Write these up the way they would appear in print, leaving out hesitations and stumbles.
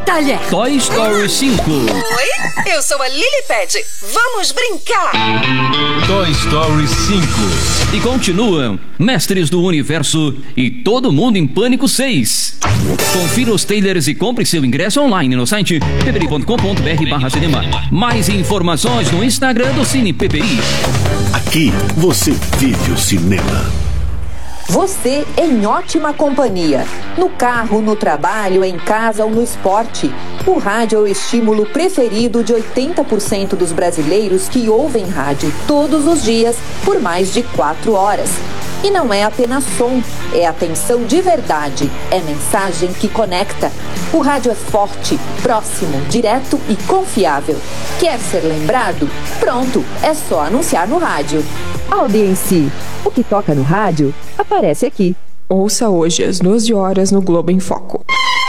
Batalha! Toy Story 5. Oi, eu sou a Lilipad. Vamos brincar! Toy Story 5. E continuam Mestres do Universo e Todo Mundo em Pânico 6. Confira os trailers e compre seu ingresso online no site ppri.com.br/cinema. Mais informações no Instagram do Cine PPI. Aqui você vive o cinema. Você em ótima companhia. No carro, no trabalho, em casa ou no esporte. O rádio é o estímulo preferido de 80% dos brasileiros que ouvem rádio todos os dias por mais de 4 horas. E não é apenas som, é atenção de verdade, é mensagem que conecta. O rádio é forte, próximo, direto e confiável. Quer ser lembrado? Pronto, é só anunciar no rádio. Audiência, o que toca no rádio aparece aqui. Ouça hoje às 12 horas no Globo em Foco.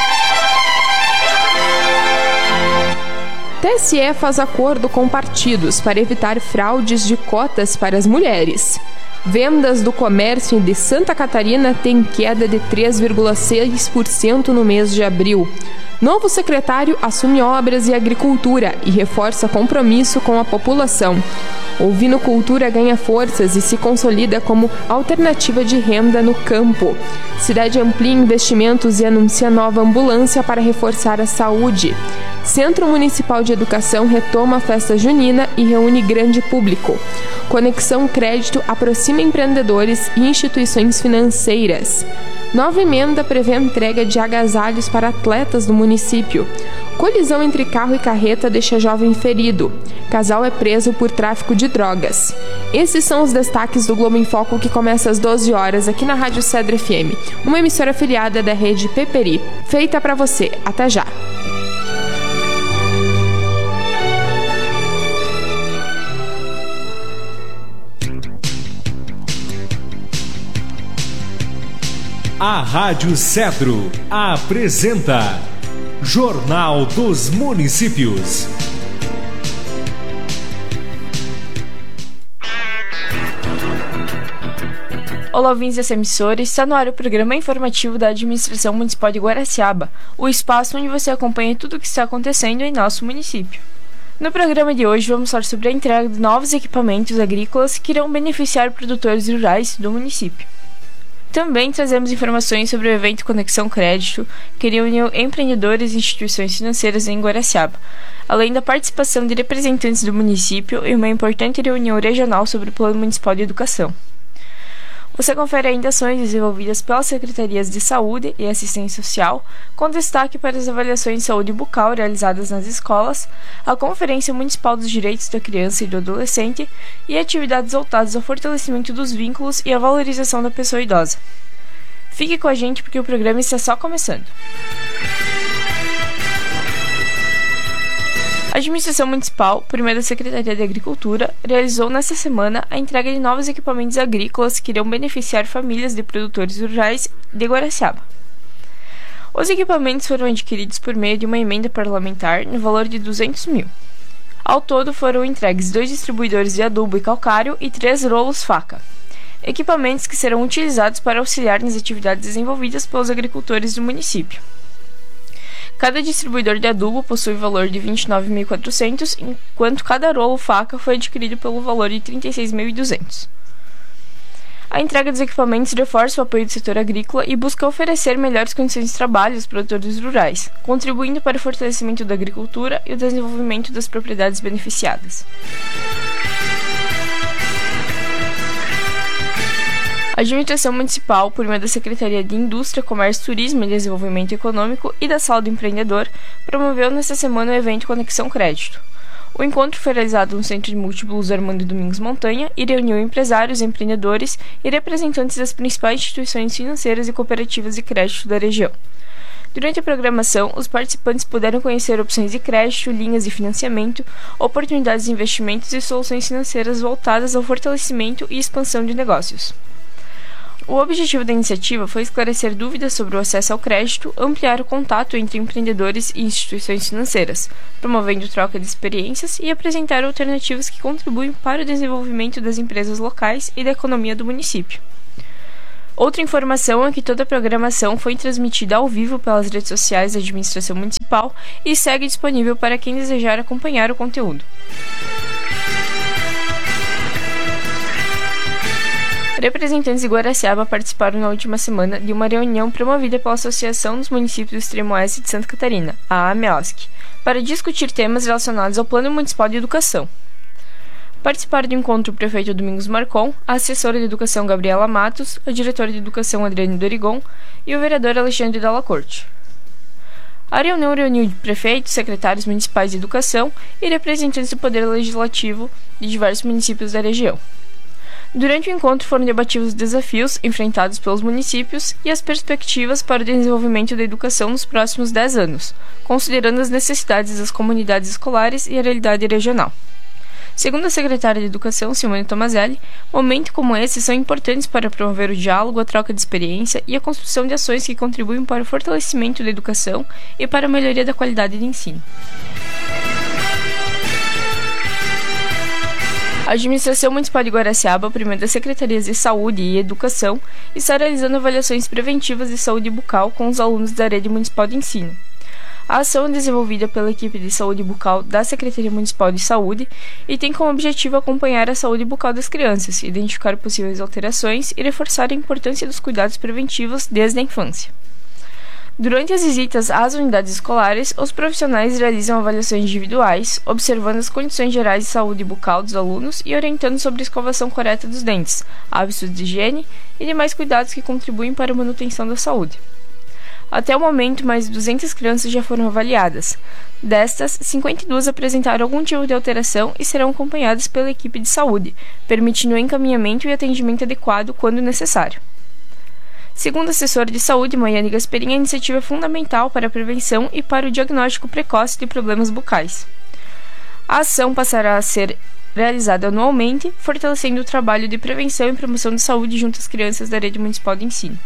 TSE faz acordo com partidos para evitar fraudes de cotas para as mulheres. Vendas do comércio de Santa Catarina têm queda de 3,6% no mês de abril. Novo secretário assume obras e agricultura e reforça compromisso com a população. Ovinocultura ganha forças e se consolida como alternativa de renda no campo. Cidade amplia investimentos e anuncia nova ambulância para reforçar a saúde. Centro Municipal de Educação retoma a festa junina e reúne grande público. Conexão Crédito aproxima empreendedores e instituições financeiras. Nova emenda prevê a entrega de agasalhos para atletas do município. Colisão entre carro e carreta deixa jovem ferido. Casal é preso por tráfico de drogas. Esses são os destaques do Globo em Foco, que começa às 12 horas aqui na Rádio Cedro FM, uma emissora afiliada da rede PPRI. Feita para você. Até já! A Rádio Cedro apresenta Jornal dos Municípios. Olá, ouvintes dessa emissora, está no ar o programa informativo da Administração Municipal de Guaraciaba, o espaço onde você acompanha tudo o que está acontecendo em nosso município. No programa de hoje vamos falar sobre a entrega de novos equipamentos agrícolas que irão beneficiar produtores rurais do município. Também trazemos informações sobre o evento Conexão Crédito, que reuniu empreendedores e instituições financeiras em Guaraciaba, além da participação de representantes do município e uma importante reunião regional sobre o Plano Municipal de Educação. Você confere ainda ações desenvolvidas pelas Secretarias de Saúde e Assistência Social, com destaque para as avaliações de saúde bucal realizadas nas escolas, a Conferência Municipal dos Direitos da Criança e do Adolescente e atividades voltadas ao fortalecimento dos vínculos e à valorização da pessoa idosa. Fique com a gente porque o programa está só começando. A Administração Municipal, por meio da Secretaria de Agricultura, realizou nesta semana a entrega de novos equipamentos agrícolas que irão beneficiar famílias de produtores rurais de Guaraciaba. Os equipamentos foram adquiridos por meio de uma emenda parlamentar no valor de 200 mil. Ao todo foram entregues 2 distribuidores de adubo e calcário e 3 rolos faca. Equipamentos que serão utilizados para auxiliar nas atividades desenvolvidas pelos agricultores do município. Cada distribuidor de adubo possui valor de R$ 29.400, enquanto cada rolo faca foi adquirido pelo valor de R$ 36.200. A entrega dos equipamentos reforça o apoio do setor agrícola e busca oferecer melhores condições de trabalho aos produtores rurais, contribuindo para o fortalecimento da agricultura e o desenvolvimento das propriedades beneficiadas. A Administração Municipal, por meio da Secretaria de Indústria, Comércio, Turismo e Desenvolvimento Econômico e da Sala do Empreendedor, promoveu nesta semana o evento Conexão Crédito. O encontro foi realizado no Centro de Múltiplos Armando Domingos Montanha e reuniu empresários, empreendedores e representantes das principais instituições financeiras e cooperativas de crédito da região. Durante a programação, os participantes puderam conhecer opções de crédito, linhas de financiamento, oportunidades de investimentos e soluções financeiras voltadas ao fortalecimento e expansão de negócios. O objetivo da iniciativa foi esclarecer dúvidas sobre o acesso ao crédito, ampliar o contato entre empreendedores e instituições financeiras, promovendo troca de experiências e apresentar alternativas que contribuem para o desenvolvimento das empresas locais e da economia do município. Outra informação é que toda a programação foi transmitida ao vivo pelas redes sociais da administração municipal e segue disponível para quem desejar acompanhar o conteúdo. Representantes de Guaraciaba participaram na última semana de uma reunião promovida pela Associação dos Municípios do Extremo Oeste de Santa Catarina, a AMEOSC, para discutir temas relacionados ao Plano Municipal de Educação. Participaram do encontro o prefeito Domingos Marcon, a assessora de Educação Gabriela Matos, a diretora de Educação Adriane Dorigon e o vereador Alexandre Dalla Corte. A reunião reuniu prefeitos, secretários municipais de educação e representantes do Poder Legislativo de diversos municípios da região. Durante o encontro foram debatidos os desafios enfrentados pelos municípios e as perspectivas para o desenvolvimento da educação nos próximos 10 anos, considerando as necessidades das comunidades escolares e a realidade regional. Segundo a secretária de Educação, Simone Tomazelli, momentos como esse são importantes para promover o diálogo, a troca de experiência e a construção de ações que contribuem para o fortalecimento da educação e para a melhoria da qualidade de ensino. A Administração Municipal de Guaraciaba, por meio das Secretarias de Saúde e Educação, está realizando avaliações preventivas de saúde bucal com os alunos da Rede Municipal de Ensino. A ação é desenvolvida pela equipe de saúde bucal da Secretaria Municipal de Saúde e tem como objetivo acompanhar a saúde bucal das crianças, identificar possíveis alterações e reforçar a importância dos cuidados preventivos desde a infância. Durante as visitas às unidades escolares, os profissionais realizam avaliações individuais, observando as condições gerais de saúde bucal dos alunos e orientando sobre a escovação correta dos dentes, hábitos de higiene e demais cuidados que contribuem para a manutenção da saúde. Até o momento, mais de 200 crianças já foram avaliadas. Destas, 52 apresentaram algum tipo de alteração e serão acompanhadas pela equipe de saúde, permitindo o encaminhamento e atendimento adequado quando necessário. Segundo a assessora de saúde, Maiane Gasperini, a iniciativa é fundamental para a prevenção e para o diagnóstico precoce de problemas bucais. A ação passará a ser realizada anualmente, fortalecendo o trabalho de prevenção e promoção de saúde junto às crianças da Rede Municipal de Ensino.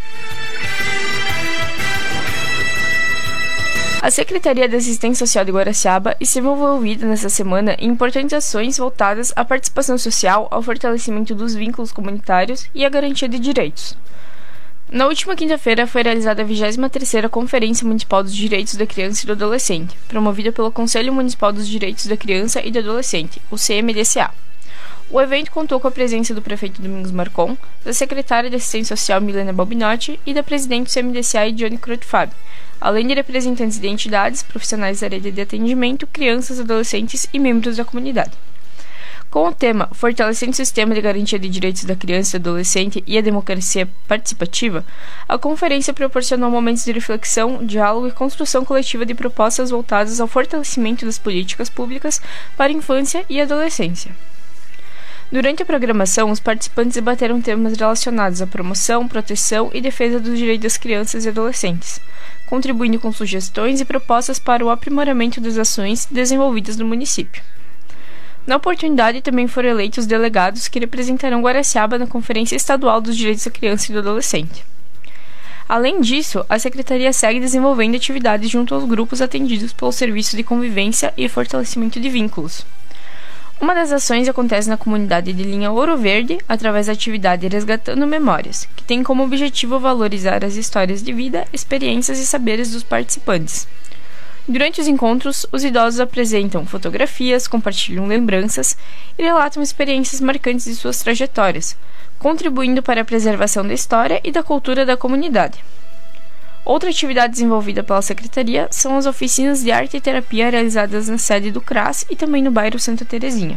A Secretaria de Assistência Social de Guaraciaba esteve envolvida nesta semana em importantes ações voltadas à participação social, ao fortalecimento dos vínculos comunitários e à garantia de direitos. Na última quinta-feira foi realizada a 23ª Conferência Municipal dos Direitos da Criança e do Adolescente, promovida pelo Conselho Municipal dos Direitos da Criança e do Adolescente, o CMDCA. O evento contou com a presença do prefeito Domingos Marcon, da secretária de Assistência Social Milena Balbinotti e da presidente do CMDCA Edione Crotfab, além de representantes de entidades, profissionais da rede de atendimento, crianças, adolescentes e membros da comunidade. Com o tema Fortalecendo o Sistema de Garantia de Direitos da Criança e do Adolescente e a Democracia Participativa, a conferência proporcionou momentos de reflexão, diálogo e construção coletiva de propostas voltadas ao fortalecimento das políticas públicas para a infância e adolescência. Durante a programação, os participantes debateram temas relacionados à promoção, proteção e defesa dos direitos das crianças e adolescentes, contribuindo com sugestões e propostas para o aprimoramento das ações desenvolvidas no município. Na oportunidade, também foram eleitos delegados que representarão Guaraciaba na Conferência Estadual dos Direitos da Criança e do Adolescente. Além disso, a Secretaria segue desenvolvendo atividades junto aos grupos atendidos pelo Serviço de Convivência e Fortalecimento de Vínculos. Uma das ações acontece na comunidade de Linha Ouro Verde, através da atividade Resgatando Memórias, que tem como objetivo valorizar as histórias de vida, experiências e saberes dos participantes. Durante os encontros, os idosos apresentam fotografias, compartilham lembranças e relatam experiências marcantes de suas trajetórias, contribuindo para a preservação da história e da cultura da comunidade. Outra atividade desenvolvida pela Secretaria são as oficinas de arte e terapia realizadas na sede do CRAS e também no bairro Santa Terezinha.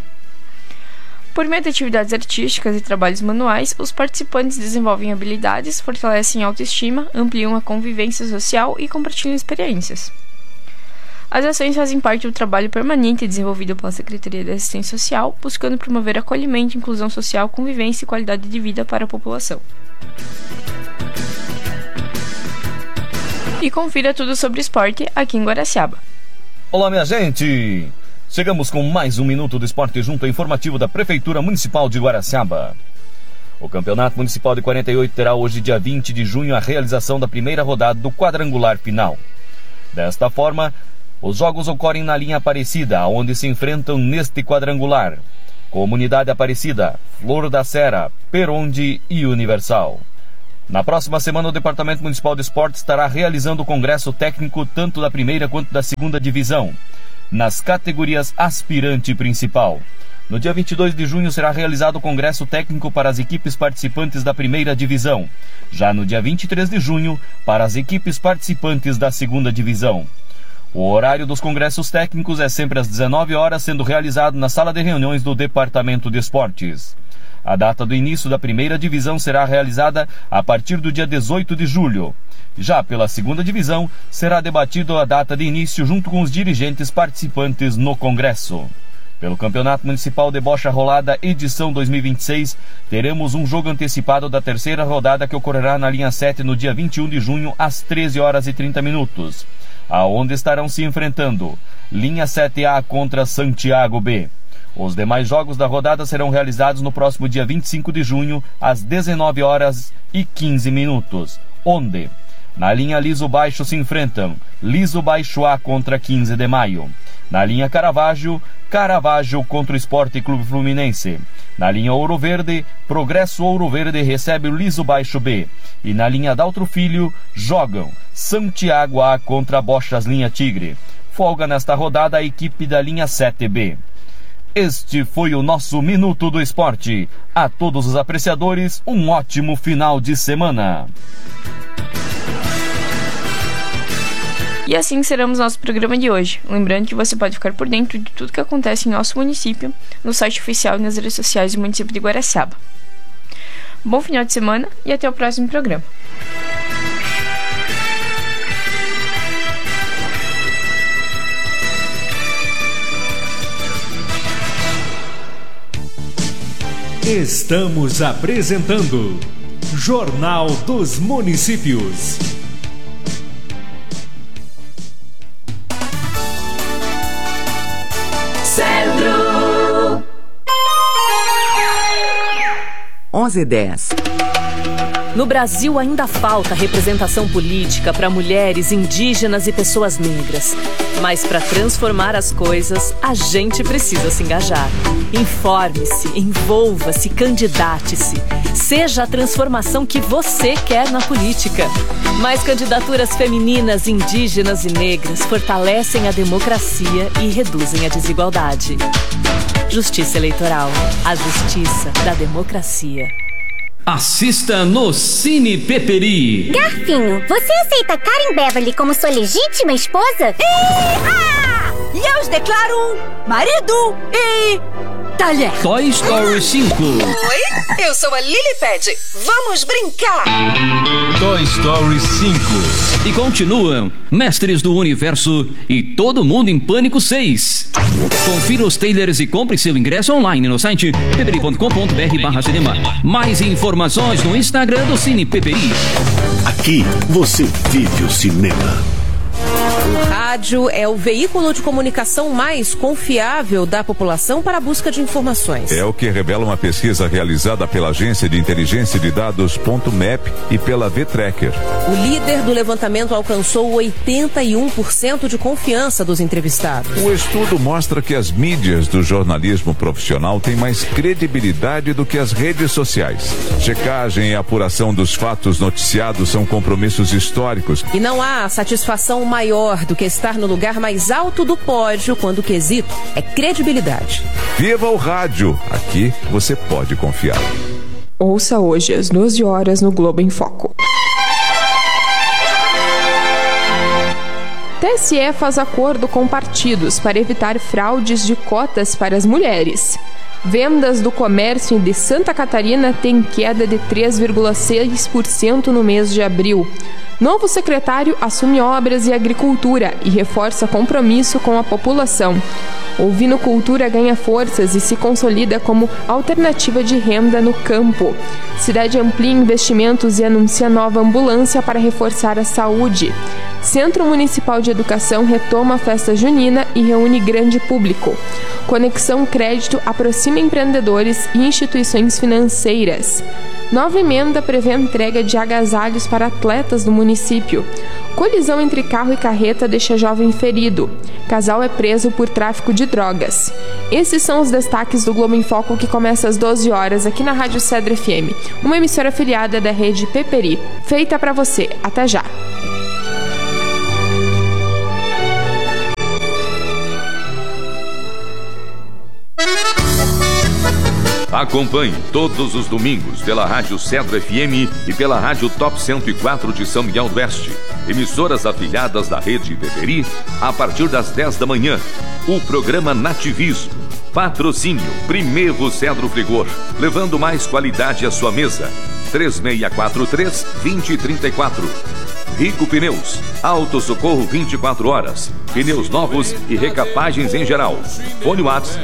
Por meio de atividades artísticas e trabalhos manuais, os participantes desenvolvem habilidades, fortalecem a autoestima, ampliam a convivência social e compartilham experiências. As ações fazem parte do trabalho permanente desenvolvido pela Secretaria de Assistência Social, buscando promover acolhimento, inclusão social, convivência e qualidade de vida para a população. E confira tudo sobre esporte aqui em Guaraciaba. Olá, minha gente! Chegamos com mais um Minuto do Esporte junto ao informativo da Prefeitura Municipal de Guaraciaba. O Campeonato Municipal de 48 terá hoje, dia 20 de junho, a realização da primeira rodada do quadrangular final. Desta forma, os jogos ocorrem na linha Aparecida, onde se enfrentam neste quadrangular Comunidade Aparecida, Flor da Serra, Peronde e Universal. Na próxima semana, o Departamento Municipal de Esportes estará realizando o congresso técnico tanto da primeira quanto da segunda divisão, nas categorias aspirante e principal. No dia 22 de junho será realizado o congresso técnico para as equipes participantes da primeira divisão. Já no dia 23 de junho, para as equipes participantes da segunda divisão. O horário dos congressos técnicos é sempre às 19 horas, sendo realizado na sala de reuniões do Departamento de Esportes. A data do início da primeira divisão será realizada a partir do dia 18 de julho. Já pela segunda divisão, será debatido a data de início junto com os dirigentes participantes no congresso. Pelo Campeonato Municipal de Bocha Rolada, edição 2026, teremos um jogo antecipado da terceira rodada que ocorrerá na linha 7 no dia 21 de junho, às 13 horas e 30 minutos, aonde estarão se enfrentando linha 7A contra Santiago B. Os demais jogos da rodada serão realizados no próximo dia 25 de junho, às 19 horas e 15 minutos, onde na linha Liso Baixo se enfrentam Liso Baixo A contra 15 de Maio. Na linha Caravaggio, Caravaggio contra o Esporte Clube Fluminense. Na linha Ouro Verde, Progresso Ouro Verde recebe o Liso Baixo B. E na linha Daltro Filho, jogam Santiago A contra Bochas Linha Tigre. Folga nesta rodada a equipe da linha 7B. Este foi o nosso Minuto do Esporte. A todos os apreciadores, um ótimo final de semana. E assim encerramos nosso programa de hoje. Lembrando que você pode ficar por dentro de tudo que acontece em nosso município, no site oficial e nas redes sociais do município de Guaraciaba. Bom final de semana e até o próximo programa. Estamos apresentando Jornal dos Municípios. Centro 11:10. No Brasil ainda falta representação política para mulheres, indígenas e pessoas negras. Mas para transformar as coisas, a gente precisa se engajar. Informe-se, envolva-se, candidate-se. Seja a transformação que você quer na política. Mais candidaturas femininas, indígenas e negras fortalecem a democracia e reduzem a desigualdade. Justiça Eleitoral. A justiça da democracia. Assista no Cine Peperi. Garfinho, você aceita Karen Beverly como sua legítima esposa? E eu os declaro marido e talher. Toy Story 5. Oi, eu sou a Lilipad. Vamos brincar. Toy Story 5. E continuam Mestres do Universo e Todo Mundo em Pânico 6. Confira os trailers e compre seu ingresso online no site peperi.com.br/cinema. Mais informações no Instagram do Cine Peperi. Aqui você vive o cinema. O rádio é o veículo de comunicação mais confiável da população para a busca de informações. É o que revela uma pesquisa realizada pela agência de inteligência de dados .map e pela V-Tracker. O líder do levantamento alcançou 81% de confiança dos entrevistados. O estudo mostra que as mídias do jornalismo profissional têm mais credibilidade do que as redes sociais. Checagem e apuração dos fatos noticiados são compromissos históricos. E não há satisfação maior do que estar no lugar mais alto do pódio quando o quesito é credibilidade. Viva o rádio! Aqui você pode confiar. Ouça hoje às 12 horas no Globo em Foco. TSE faz acordo com partidos para evitar fraudes de cotas para as mulheres. Vendas do comércio de Santa Catarina têm queda de 3,6% no mês de abril. Novo secretário assume obras e agricultura e reforça compromisso com a população. Ovinocultura ganha forças e se consolida como alternativa de renda no campo. Cidade amplia investimentos e anuncia nova ambulância para reforçar a saúde. Centro Municipal de Educação retoma a festa junina e reúne grande público. Conexão Crédito aproxima empreendedores e instituições financeiras. Nova emenda prevê a entrega de agasalhos para atletas do município. Colisão entre carro e carreta deixa jovem ferido. Casal é preso por tráfico de drogas. Esses são os destaques do Globo em Foco, que começa às 12 horas aqui na Rádio Cedro FM, uma emissora afiliada da rede Peperi. Feita para você. Até já! Acompanhe todos os domingos pela Rádio Cedro FM e pela Rádio Top 104 de São Miguel do Oeste, emissoras afiliadas da rede Peperi, a partir das 10 da manhã, o programa Nativismo. Patrocínio Primeiro Cedro Frigor, levando mais qualidade à sua mesa. 3643-2034. Rico Pneus, Auto Socorro 24 horas, pneus novos e recapagens em geral. Fone WhatsApp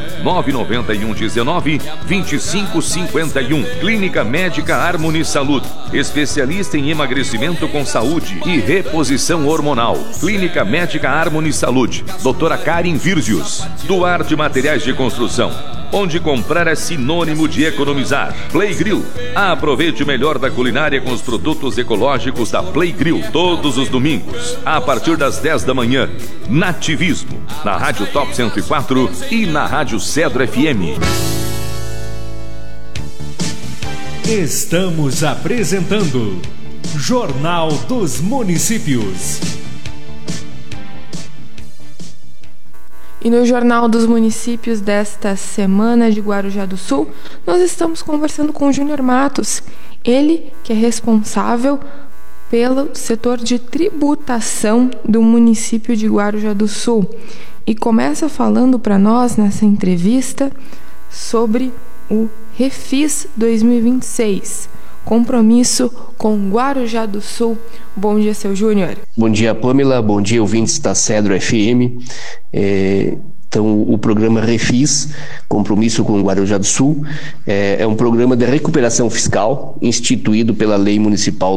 99119-2551. Clínica Médica Harmony Saúde, especialista em emagrecimento com saúde e reposição hormonal. Clínica Médica Harmony Saúde, doutora Karen Virzius. Duarte Materiais de Construção, onde comprar é sinônimo de economizar. Play Grill. Aproveite o melhor da culinária com os produtos ecológicos da Play Grill. Todos os domingos, a partir das 10 da manhã. Nativismo, na Rádio Top 104 e na Rádio Cedro FM. Estamos apresentando Jornal dos Municípios. E no Jornal dos Municípios desta semana de Guarujá do Sul, nós estamos conversando com o Júnior Matos, ele que é responsável pelo setor de tributação do município de Guarujá do Sul. E começa falando para nós nessa entrevista sobre o Refis 2026, compromisso com Guarujá do Sul. Bom dia, seu Júnior. Bom dia, Pamela. Bom dia, ouvintes da Cedro FM. Então, o programa Refis, Compromisso com Guarujá do Sul, é um programa de recuperação fiscal instituído pela Lei Municipal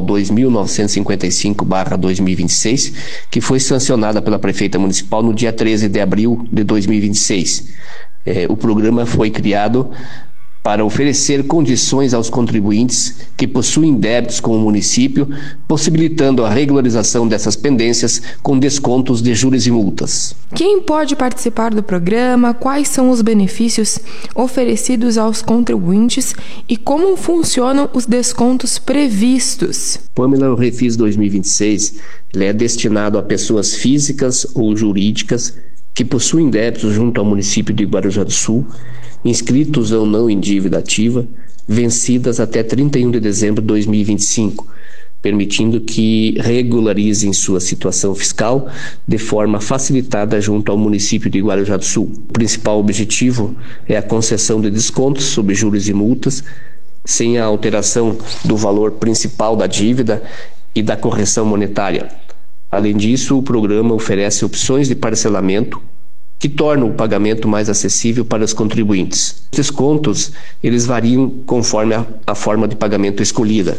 2.955/2026, que foi sancionada pela Prefeita Municipal no dia 13 de abril de 2026. O programa foi criado para oferecer condições aos contribuintes que possuem débitos com o município, possibilitando a regularização dessas pendências com descontos de juros e multas. Quem pode participar do programa? Quais são os benefícios oferecidos aos contribuintes e como funcionam os descontos previstos? Pamela, o Refis 2026 ele é destinado a pessoas físicas ou jurídicas que possuem débitos junto ao município de Guarujá do Sul, inscritos ou não em dívida ativa, vencidas até 31 de dezembro de 2025, permitindo que regularizem sua situação fiscal de forma facilitada junto ao município de Guarujá do Sul. O principal objetivo é a concessão de descontos sobre juros e multas, sem a alteração do valor principal da dívida e da correção monetária. Além disso, o programa oferece opções de parcelamento que tornam o pagamento mais acessível para os contribuintes. Os descontos, eles variam conforme a forma de pagamento escolhida.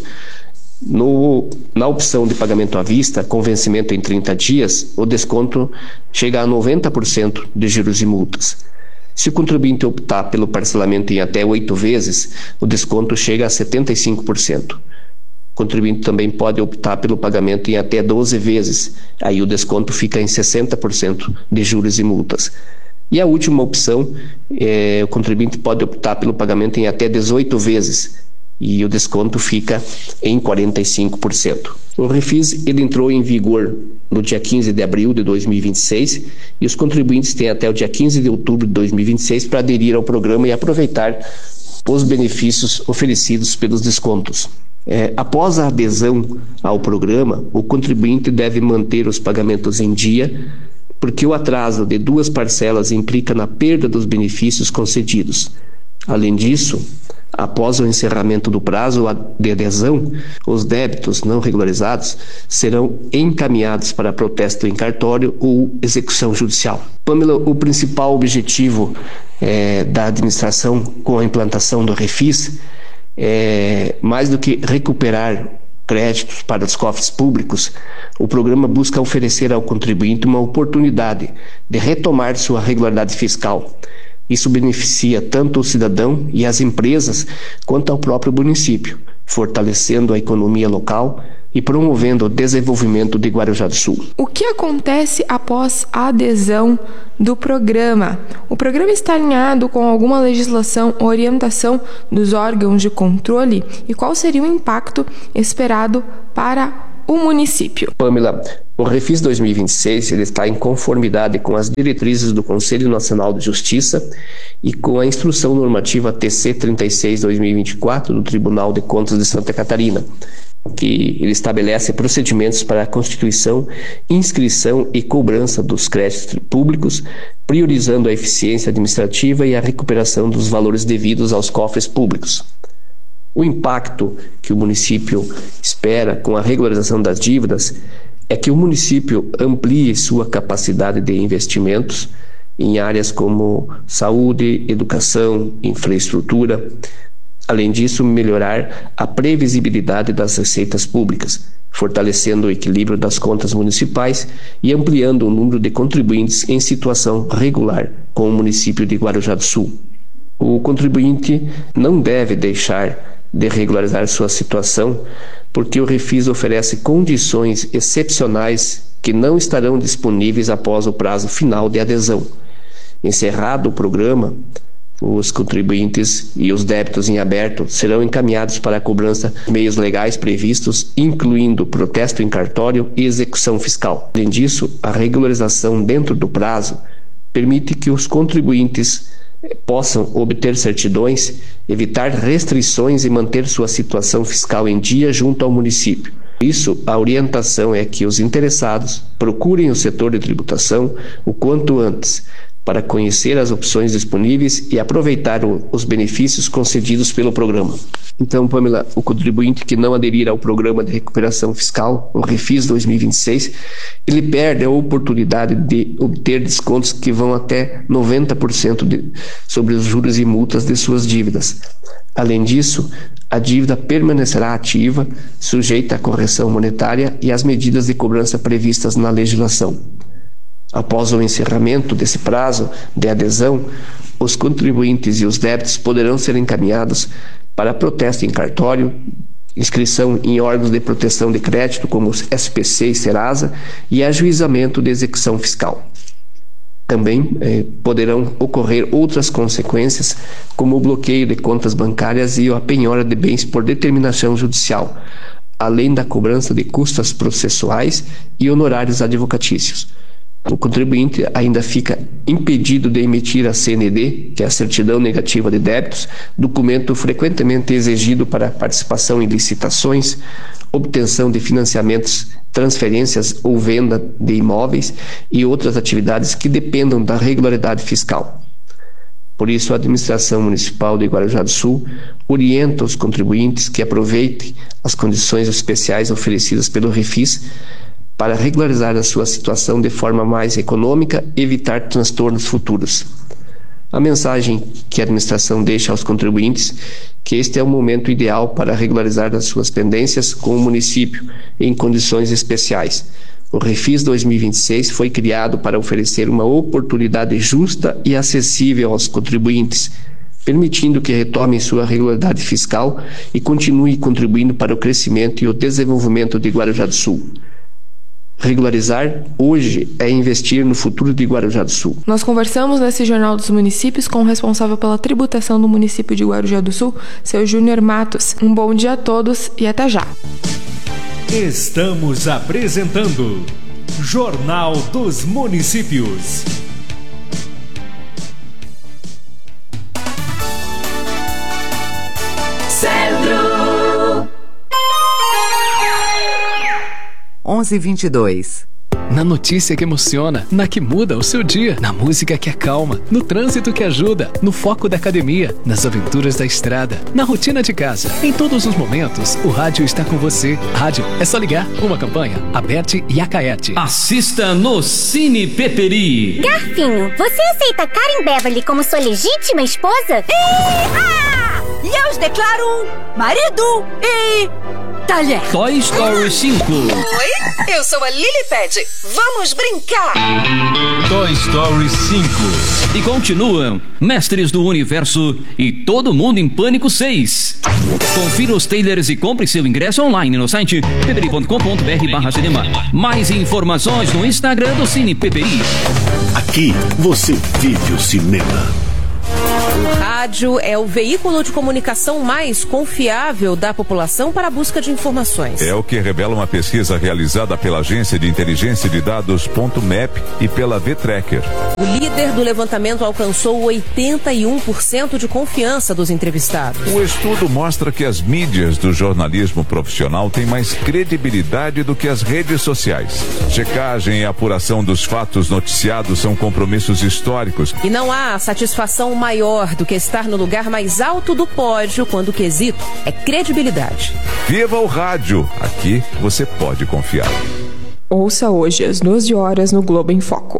Na opção de pagamento à vista, com vencimento em 30 dias, o desconto chega a 90% de juros e multas. Se o contribuinte optar pelo parcelamento em até 8 vezes, o desconto chega a 75%. O contribuinte também pode optar pelo pagamento em até 12 vezes, aí o desconto fica em 60% de juros e multas. E a última opção, o contribuinte pode optar pelo pagamento em até 18 vezes, e o desconto fica em 45%. O Refis ele entrou em vigor no dia 15 de abril de 2026 e os contribuintes têm até o dia 15 de outubro de 2026 para aderir ao programa e aproveitar os benefícios oferecidos pelos descontos. Após a adesão ao programa, o contribuinte deve manter os pagamentos em dia, porque o atraso de 2 parcelas implica na perda dos benefícios concedidos. Além disso, após o encerramento do prazo de adesão, os débitos não regularizados serão encaminhados para protesto em cartório ou execução judicial. Pamela, o principal objetivo da administração com a implantação do Refis mais do que recuperar créditos para os cofres públicos, o programa busca oferecer ao contribuinte uma oportunidade de retomar sua regularidade fiscal. Isso beneficia tanto o cidadão e as empresas quanto ao próprio município, fortalecendo a economia local e promovendo o desenvolvimento de Guarujá do Sul. O que acontece após a adesão do programa? O programa está alinhado com alguma legislação ou orientação dos órgãos de controle? E qual seria o impacto esperado para o município? Pamela, o Refis 2026 ele está em conformidade com as diretrizes do Conselho Nacional de Justiça e com a Instrução Normativa TC 36/2024 do Tribunal de Contas de Santa Catarina, que ele estabelece procedimentos para a constituição, inscrição e cobrança dos créditos públicos, priorizando a eficiência administrativa e a recuperação dos valores devidos aos cofres públicos. O impacto que o município espera com a regularização das dívidas é que o município amplie sua capacidade de investimentos em áreas como saúde, educação, infraestrutura. Além disso, melhorar a previsibilidade das receitas públicas, fortalecendo o equilíbrio das contas municipais e ampliando o número de contribuintes em situação regular com o município de Guarujá do Sul. O contribuinte não deve deixar de regularizar sua situação, porque o Refis oferece condições excepcionais que não estarão disponíveis após o prazo final de adesão. Encerrado o programa, os contribuintes e os débitos em aberto serão encaminhados para a cobrança de meios legais previstos, incluindo protesto em cartório e execução fiscal. Além disso, a regularização dentro do prazo permite que os contribuintes possam obter certidões, evitar restrições e manter sua situação fiscal em dia junto ao município. Por isso, a orientação é que os interessados procurem o setor de tributação o quanto antes, para conhecer as opções disponíveis e aproveitar os benefícios concedidos pelo programa. Então, Pamela, o contribuinte que não aderir ao programa de recuperação fiscal, o Refis 2026, ele perde a oportunidade de obter descontos que vão até 90% sobre os juros e multas de suas dívidas. Além disso, a dívida permanecerá ativa, sujeita à correção monetária e às medidas de cobrança previstas na legislação. Após o encerramento desse prazo de adesão, os contribuintes e os débitos poderão ser encaminhados para protesto em cartório, inscrição em órgãos de proteção de crédito como os SPC e Serasa e ajuizamento de execução fiscal. Também poderão ocorrer outras consequências, como o bloqueio de contas bancárias e a penhora de bens por determinação judicial, além da cobrança de custas processuais e honorários advocatícios. O contribuinte ainda fica impedido de emitir a CND, que é a Certidão Negativa de Débitos, documento frequentemente exigido para participação em licitações, obtenção de financiamentos, transferências ou venda de imóveis e outras atividades que dependam da regularidade fiscal. Por isso, a Administração Municipal de Guarujá do Sul orienta os contribuintes que aproveitem as condições especiais oferecidas pelo Refis para regularizar a sua situação de forma mais econômica e evitar transtornos futuros. A mensagem que a administração deixa aos contribuintes é que este é o momento ideal para regularizar as suas pendências com o município em condições especiais. O Refis 2026 foi criado para oferecer uma oportunidade justa e acessível aos contribuintes, permitindo que retomem sua regularidade fiscal e continue contribuindo para o crescimento e o desenvolvimento de Guarujá do Sul. Regularizar hoje é investir no futuro de Guarujá do Sul. Nós conversamos nesse Jornal dos Municípios com o responsável pela tributação do município de Guarujá do Sul, seu Júnior Matos. Um bom dia a todos e até já. Estamos apresentando Jornal dos Municípios. Centro 11h22. Na notícia que emociona, na que muda o seu dia, na música que acalma, no trânsito que ajuda, no foco da academia, nas aventuras da estrada, na rotina de casa. Em todos os momentos, o rádio está com você. Rádio, é só ligar. Uma campanha, Aberte e Acaete. Assista no Cine Peperi. Garfinho, você aceita Karen Beverly como sua legítima esposa? E eu os declaro marido e talher. Toy Story 5. Oi, eu sou a Lilipad. Vamos brincar! Toy Story 5. E continuam Mestres do Universo e Todo Mundo em Pânico 6. Confira os trailers e compre seu ingresso online no site peperi.com.br/cinema. Mais informações no Instagram do Cine Peperi. Aqui você vive o cinema. O rádio é o veículo de comunicação mais confiável da população para a busca de informações. É o que revela uma pesquisa realizada pela agência de inteligência de dados .map e pela V-Tracker. O líder do levantamento alcançou 81% de confiança dos entrevistados. O estudo mostra que as mídias do jornalismo profissional têm mais credibilidade do que as redes sociais. Checagem e apuração dos fatos noticiados são compromissos históricos. E não há satisfação maior do que estar no lugar mais alto do pódio quando o quesito é credibilidade. Viva o rádio! Aqui você pode confiar. Ouça hoje às 12 horas no Globo em Foco.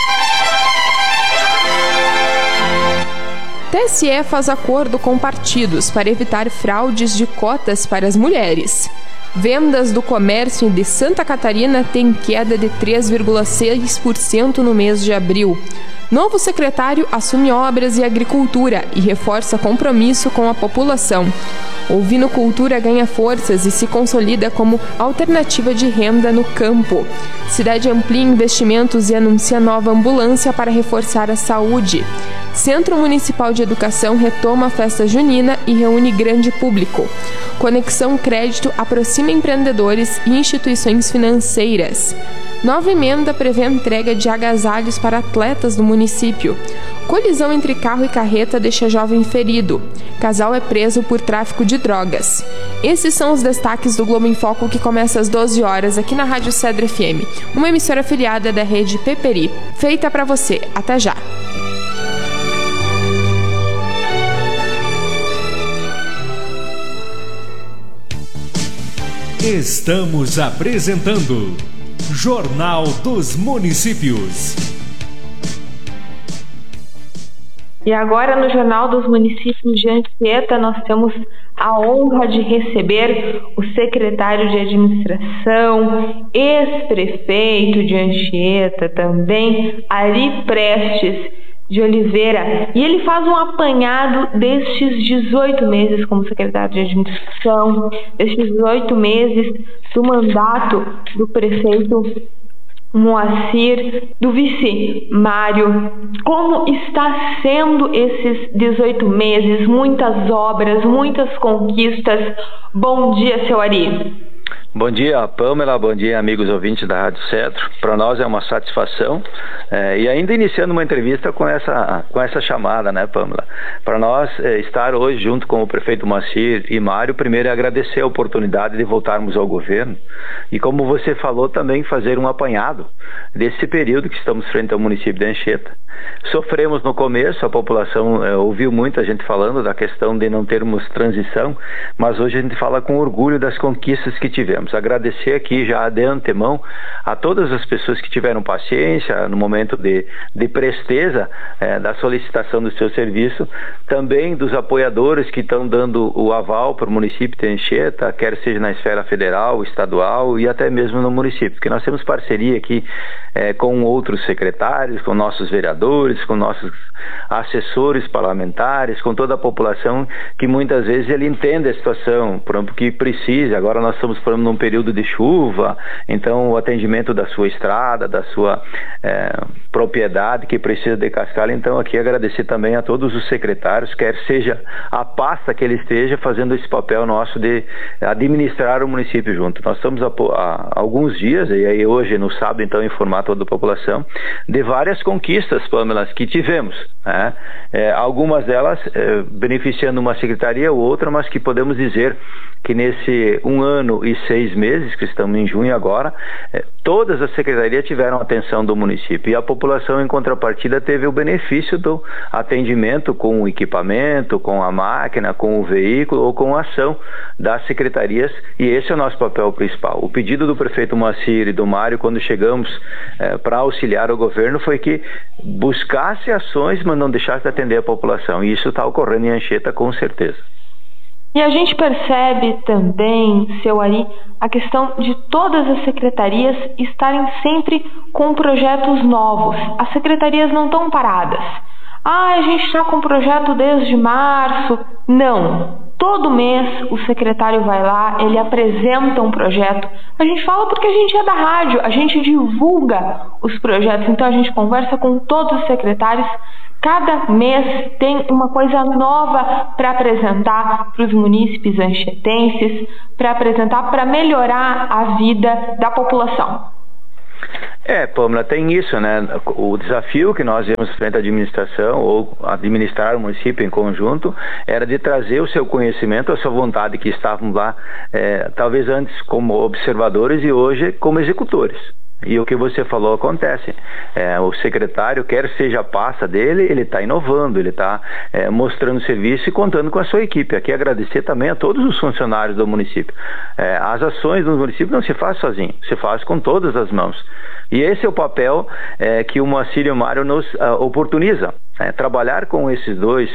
TSE faz acordo com partidos para evitar fraudes de cotas para as mulheres. Vendas do comércio de Santa Catarina têm queda de 3,6% no mês de abril. Novo secretário assume obras e agricultura e reforça compromisso com a população. Ovinocultura ganha forças e se consolida como alternativa de renda no campo. Cidade amplia investimentos e anuncia nova ambulância para reforçar a saúde. Centro Municipal de Educação retoma a festa junina e reúne grande público. Conexão Crédito aproxima empreendedores e instituições financeiras. Nova emenda prevê a entrega de agasalhos para atletas do município. Colisão entre carro e carreta deixa jovem ferido. Casal é preso por tráfico de drogas. Esses são os destaques do Globo em Foco, que começa às 12 horas aqui na Rádio Cedro FM, uma emissora afiliada da rede Peperi. Feita para você. Até já! Estamos apresentando Jornal dos Municípios. E agora no Jornal dos Municípios de Anchieta nós temos a honra de receber o secretário de Administração, ex-prefeito de Anchieta também, Ari Prestes de Oliveira, e ele faz um apanhado destes 18 meses como secretário de Administração, destes 18 meses do mandato do prefeito Moacir, do vice Mário. Como está sendo esses 18 meses? Muitas obras, muitas conquistas. Bom dia, seu Ari. Bom dia, Pâmela, bom dia, amigos ouvintes da Rádio Cedro. Para nós é uma satisfação, e ainda iniciando uma entrevista com essa chamada, né, Pâmela? Para nós estar hoje junto com o prefeito Moacir e Mário, primeiro é agradecer a oportunidade de voltarmos ao governo e, como você falou, também fazer um apanhado desse período que estamos frente ao município de Anchieta. Sofremos no começo, a população ouviu muita gente falando da questão de não termos transição, mas hoje a gente fala com orgulho das conquistas que tivemos. Agradecer aqui já de antemão a todas as pessoas que tiveram paciência no momento de presteza da solicitação do seu serviço, também dos apoiadores que estão dando o aval para o município de Anchieta, quer seja na esfera federal, estadual e até mesmo no município, porque nós temos parceria aqui com outros secretários, com nossos vereadores, com nossos assessores parlamentares, com toda a população que muitas vezes ele entende a situação, porque precisa. Agora nós estamos falando num período de chuva, então o atendimento da sua estrada, da sua propriedade que precisa de cascalho. Então aqui agradecer também a todos os secretários, quer seja a pasta que ele esteja fazendo esse papel nosso de administrar o município junto. Nós estamos há alguns dias, e aí hoje no sábado então informar toda a população de várias conquistas, Pâmela, que tivemos, né? Algumas delas beneficiando uma secretaria ou outra, mas que podemos dizer que nesse 1 ano e 6 meses, que estamos em junho agora, todas as secretarias tiveram atenção do município e a população, em contrapartida, teve o benefício do atendimento com o equipamento, com a máquina, com o veículo ou com a ação das secretarias, e esse é o nosso papel principal. O pedido do prefeito Moacir e do Mário, quando chegamos para auxiliar o governo, foi que buscasse ações, mas não deixasse de atender a população, e isso está ocorrendo em Anchieta com certeza. E a gente percebe também, seu Ari, a questão de todas as secretarias estarem sempre com projetos novos. As secretarias não estão paradas. A gente está com projeto desde março. Não. Todo mês o secretário vai lá, ele apresenta um projeto. A gente fala porque a gente é da rádio, a gente divulga os projetos. Então a gente conversa com todos os secretários. Cada mês tem uma coisa nova para apresentar para os munícipes anchieta-enses, para apresentar, para melhorar a vida da população. Pâmela, tem isso, né? O desafio que nós vemos frente à administração, ou administrar o município em conjunto, era de trazer o seu conhecimento, a sua vontade, que estavam lá, talvez antes como observadores e hoje como executores. E o que você falou acontece. O secretário, quer seja a pasta dele, ele está inovando, ele está mostrando serviço e contando com a sua equipe. Aqui agradecer também a todos os funcionários do município. As ações do município não se faz sozinho, se faz com todas as mãos. E esse é o papel que o Moacir e o Mário nos oportuniza. Trabalhar com esses dois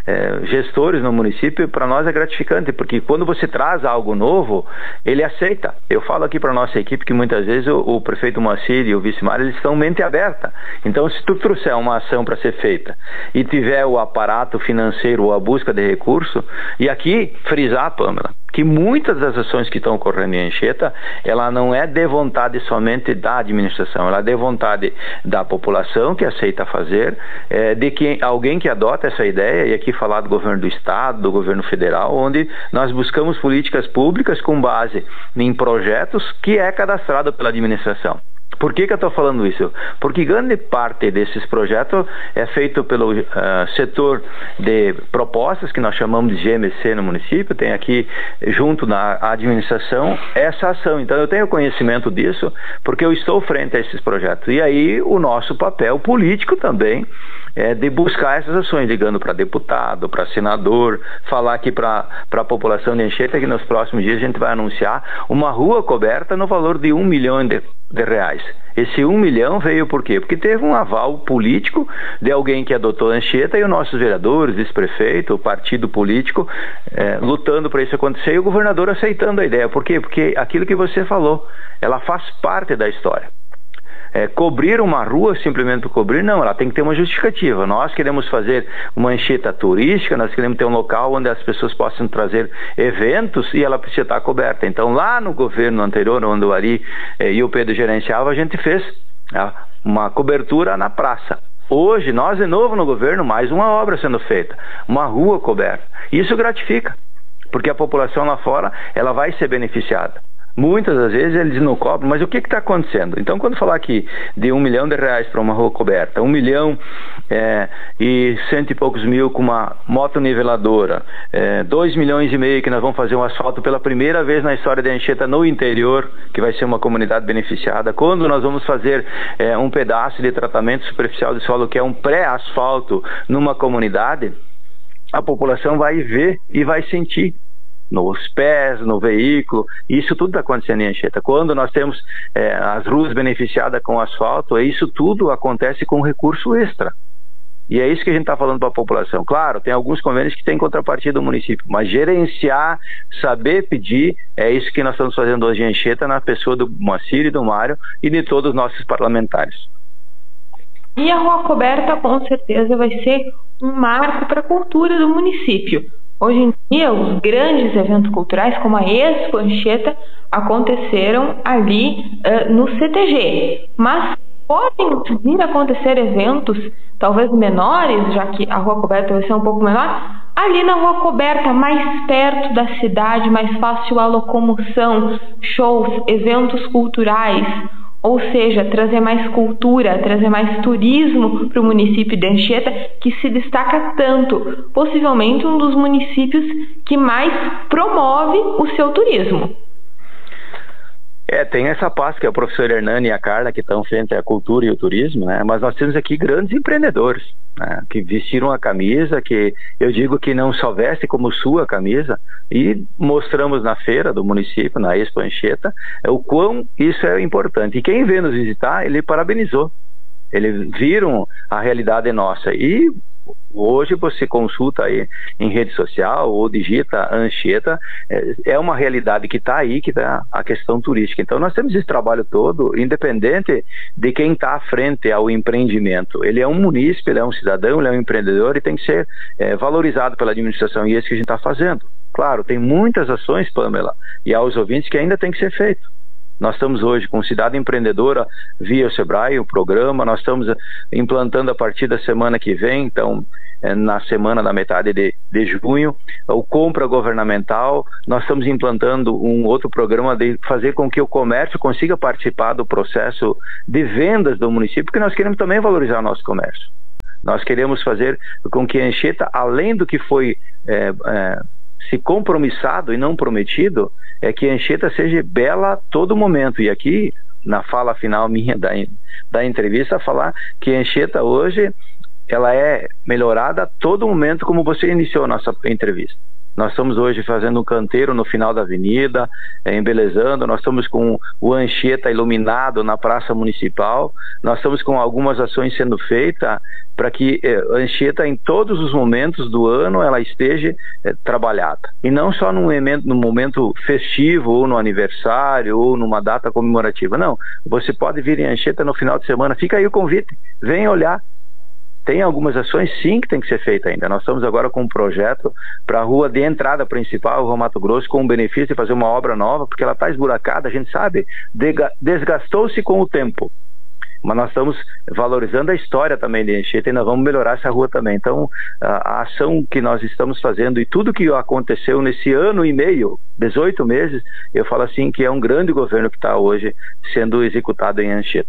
gestores no município, para nós é gratificante, porque quando você traz algo novo, ele aceita. Eu falo aqui para a nossa equipe que muitas vezes o prefeito Moacir e o vice-mário, eles estão mente aberta. Então, se tu trouxer uma ação para ser feita e tiver o aparato financeiro ou a busca de recurso, e aqui frisar, Pâmela, que muitas das ações que estão ocorrendo em Anchieta, ela não é de vontade somente da administração, ela é de vontade da população que aceita fazer, de que alguém que adota essa ideia, e aqui falar do governo do estado, do governo federal, onde nós buscamos políticas públicas com base em projetos que é cadastrado pela administração. Por que eu estou falando isso? Porque grande parte desses projetos é feito pelo setor de propostas, que nós chamamos de GMC no município, tem aqui junto na administração essa ação. Então eu tenho conhecimento disso, porque eu estou frente a esses projetos. E aí o nosso papel político também é de buscar essas ações, ligando para deputado, para senador, falar aqui para a população de Anchieta que nos próximos dias a gente vai anunciar uma rua coberta no valor de R$1 milhão de reais. Esse 1 milhão veio por quê? Porque teve um aval político de alguém que adotou Anchieta e os nossos vereadores, vice-prefeito, o partido político lutando para isso acontecer e o governador aceitando a ideia. Por quê? Porque aquilo que você falou, ela faz parte da história. Cobrir uma rua simplesmente por cobrir, não, ela tem que ter uma justificativa. Nós queremos fazer uma Anchieta turística, nós queremos ter um local onde as pessoas possam trazer eventos e ela precisa estar coberta. Então lá no governo anterior, onde o Ari e o Pedro gerenciavam, a gente fez uma cobertura na praça. Hoje, nós de novo no governo, mais uma obra sendo feita, uma rua coberta. Isso gratifica, porque a população lá fora, ela vai ser beneficiada. Muitas das vezes eles não cobram, mas o que está acontecendo? Então, quando falar aqui de R$1 milhão para uma rua coberta, 1 milhão e 100 e poucos mil com uma motoniveladora, 2,5 milhões que nós vamos fazer um asfalto pela primeira vez na história de Anchieta no interior, que vai ser uma comunidade beneficiada, quando nós vamos fazer um pedaço de tratamento superficial de solo, que é um pré-asfalto numa comunidade, a população vai ver e vai sentir nos pés, no veículo, isso tudo está acontecendo em Anchieta. Quando nós temos as ruas beneficiadas com asfalto, isso tudo acontece com recurso extra. E é isso que a gente está falando para a população. Claro, tem alguns convênios que têm contrapartida do município, mas gerenciar, saber pedir, é isso que nós estamos fazendo hoje em Anchieta, na pessoa do Moacir e do Mário e de todos os nossos parlamentares. E a Rua Coberta, com certeza, vai ser um marco para a cultura do município. Hoje em dia, os grandes eventos culturais, como a Expo Anchieta, aconteceram ali no CTG. Mas podem vir a acontecer eventos, talvez menores, já que a Rua Coberta vai ser um pouco menor, ali na Rua Coberta, mais perto da cidade, mais fácil a locomoção, shows, eventos culturais. Ou seja, trazer mais cultura, trazer mais turismo para o município de Anchieta, que se destaca tanto, possivelmente um dos municípios que mais promove o seu turismo. Tem essa pasta que é o professor Hernani e a Carla, que estão frente à cultura e o turismo, né? Mas nós temos aqui grandes empreendedores, né? Que vestiram a camisa, que eu digo que não só veste como sua camisa, e mostramos na feira do município, na Expo Anchieta, o quão isso é importante. E quem veio nos visitar, ele parabenizou. Eles viram a realidade nossa. E Hoje você consulta aí em rede social ou digita Anchieta, é uma realidade que está aí, que está a questão turística. Então nós temos esse trabalho todo, independente de quem está à frente ao empreendimento. Ele é um munícipe, ele é um cidadão, ele é um empreendedor e tem que ser valorizado pela administração, e é isso que a gente está fazendo. Claro, tem muitas ações, Pamela, e aos ouvintes, que ainda tem que ser feito. Nós estamos hoje com Cidade Empreendedora via o Sebrae, o programa. Nós estamos implantando a partir da semana que vem, então, na semana da metade de junho, o Compra Governamental. Nós estamos implantando um outro programa de fazer com que o comércio consiga participar do processo de vendas do município, porque nós queremos também valorizar o nosso comércio. Nós queremos fazer com que a Anchieta, além do que foi se compromissado e não prometido, é que a Anchieta seja bela a todo momento. E aqui, na fala final minha da entrevista, falar que a Anchieta hoje, ela é melhorada a todo momento, como você iniciou a nossa entrevista. Nós estamos hoje fazendo um canteiro no final da avenida, embelezando. Nós estamos com o Anchieta iluminado na Praça Municipal. Nós estamos com algumas ações sendo feitas para que a Anchieta, em todos os momentos do ano, ela esteja trabalhada. E não só no momento festivo, ou no aniversário, ou numa data comemorativa. Não, você pode vir em Anchieta no final de semana. Fica aí o convite, venha olhar. Tem algumas ações, sim, que tem que ser feita ainda. Nós estamos agora com um projeto para a rua de entrada principal, Rua Mato Grosso, com o benefício de fazer uma obra nova, porque ela está esburacada, a gente sabe, desgastou-se com o tempo. Mas nós estamos valorizando a história também de Anchieta e nós vamos melhorar essa rua também. Então, a ação que nós estamos fazendo e tudo que aconteceu nesse ano e meio, 18 meses, eu falo assim que é um grande governo que está hoje sendo executado em Anchieta.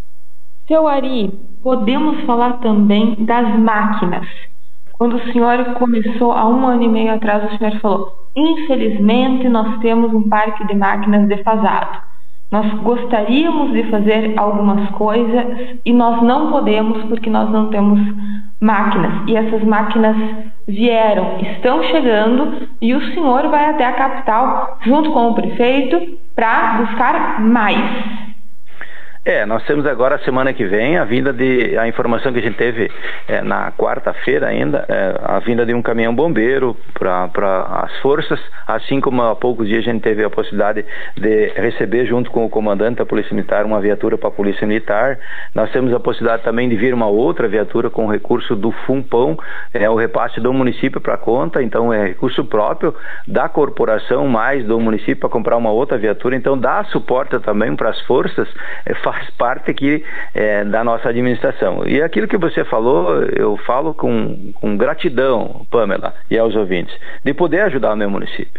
Seu Ari, podemos falar também das máquinas. Quando o senhor começou há 1 ano e meio atrás, o senhor falou: infelizmente nós temos um parque de máquinas defasado. Nós gostaríamos de fazer algumas coisas e nós não podemos porque nós não temos máquinas. E essas máquinas vieram, estão chegando, e o senhor vai até a capital junto com o prefeito para buscar mais. Nós temos agora, a semana que vem, a informação que a gente teve na quarta-feira ainda, a vinda de um caminhão bombeiro para as forças, assim como há poucos dias a gente teve a possibilidade de receber, junto com o comandante da Polícia Militar, uma viatura para a Polícia Militar. Nós temos a possibilidade também de vir uma outra viatura com recurso do FUNPÃO, o repasse do município para a conta, então é recurso próprio da corporação mais do município para comprar uma outra viatura, então dá suporte também para as forças, faz parte aqui da nossa administração. E aquilo que você falou, eu falo com gratidão, Pamela, e aos ouvintes, de poder ajudar o meu município.